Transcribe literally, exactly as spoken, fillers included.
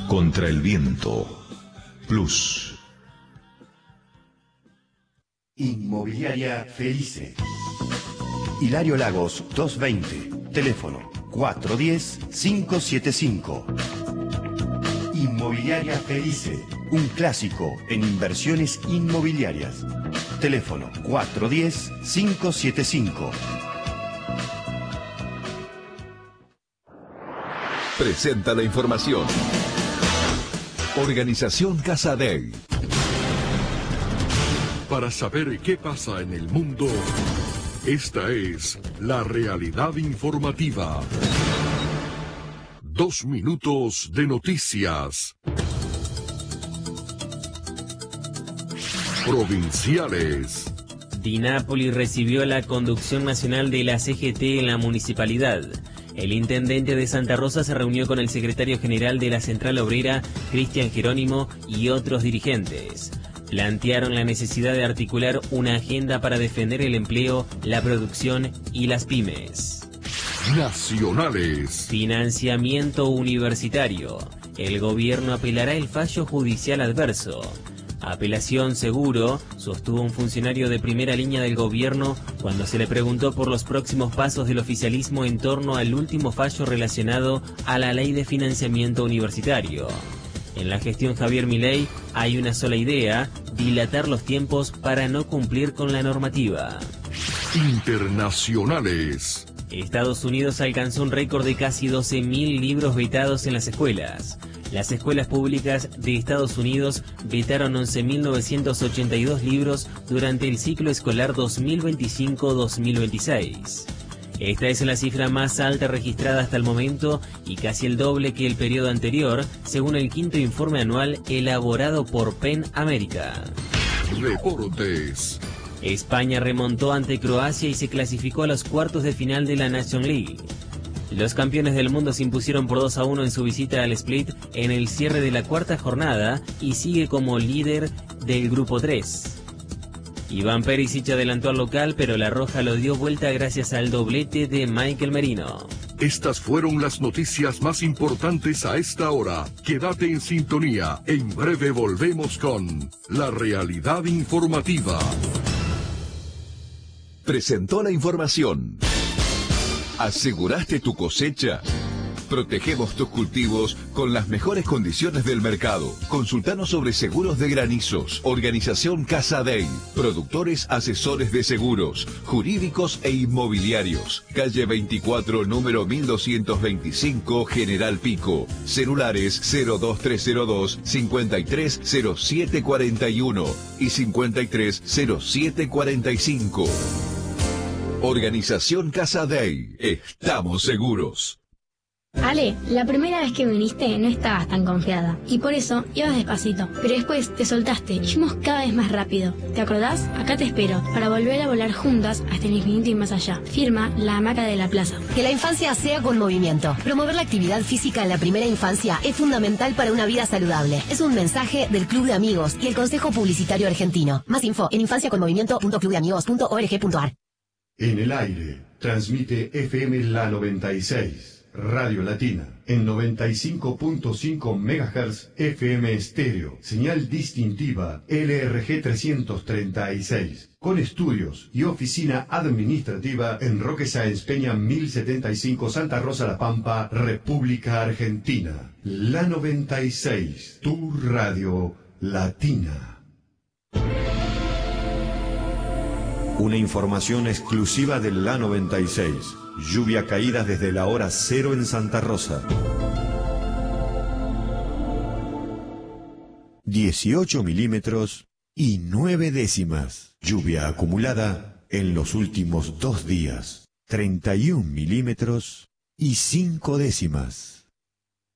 contra el viento. Plus. Inmobiliaria Felice. Hilario Lagos doscientos veinte. Teléfono cuatro uno cero, cinco siete cinco. Inmobiliaria Felice. Un clásico en inversiones inmobiliarias. Teléfono cuatro uno cero, cinco siete cinco. Presenta la información. Organización Casadei. Para saber qué pasa en el mundo, esta es la realidad informativa. Dos minutos de noticias. Provinciales. Di Napoli recibió la conducción nacional de la C G T en la municipalidad. El intendente de Santa Rosa se reunió con el secretario general de la Central Obrera, Cristian Jerónimo, y otros dirigentes. Plantearon la necesidad de articular una agenda para defender el empleo, la producción y las pymes. Nacionales. Financiamiento universitario. El gobierno apelará el fallo judicial adverso. Apelación seguro, sostuvo un funcionario de primera línea del gobierno cuando se le preguntó por los próximos pasos del oficialismo en torno al último fallo relacionado a la ley de financiamiento universitario. En la gestión Javier Milei hay una sola idea: dilatar los tiempos para no cumplir con la normativa. Internacionales. Estados Unidos alcanzó un récord de casi doce mil libros vetados en las escuelas. Las escuelas públicas de Estados Unidos vetaron once mil novecientos ochenta y dos libros durante el ciclo escolar dos mil veinticinco dos mil veintiséis. Esta es la cifra más alta registrada hasta el momento y casi el doble que el periodo anterior, según el quinto informe anual elaborado por PEN América. Deportes. España remontó ante Croacia y se clasificó a los cuartos de final de la Nation League. Los campeones del mundo se impusieron por dos a uno en su visita al Split en el cierre de la cuarta jornada y sigue como líder del grupo tres. Iván Perisic adelantó al local, pero la roja lo dio vuelta gracias al doblete de Michael Merino. Estas fueron las noticias más importantes a esta hora. Quédate en sintonía. En breve volvemos con la realidad informativa. Presentó la información. ¿Aseguraste tu cosecha? Protegemos tus cultivos con las mejores condiciones del mercado. Consultanos sobre seguros de granizos. Organización Casadei. Productores asesores de seguros, jurídicos e inmobiliarios. Calle veinticuatro, número mil doscientos veinticinco, General Pico. Celulares cero dos tres cero dos, cinco tres cero siete cuatro uno y cinco tres cero siete cuatro cinco. Organización Casadei. Estamos seguros. Ale, la primera vez que viniste no estabas tan confiada y por eso ibas despacito, pero después te soltaste y fuimos cada vez más rápido. ¿Te acordás? Acá te espero para volver a volar juntas hasta el infinito y más allá. Firma La Hamaca de la Plaza. Que la infancia sea con movimiento. Promover la actividad física en la primera infancia es fundamental para una vida saludable. Es un mensaje del Club de Amigos y el Consejo Publicitario Argentino. Más info en infancia con movimiento punto club de amigos punto org punto ar. En el aire, transmite F M La noventa y seis, Radio Latina, en noventa y cinco punto cinco megahertz F M estéreo, señal distintiva L R G trescientos treinta y seis, con estudios y oficina administrativa en Roque Sáenz Peña mil setenta y cinco, Santa Rosa La Pampa, República Argentina. La noventa y seis, tu radio latina. Una información exclusiva de La noventa y seis. Lluvia caída desde la hora cero en Santa Rosa. dieciocho milímetros y nueve décimas. Lluvia acumulada en los últimos dos días. treinta y un milímetros y cinco décimas.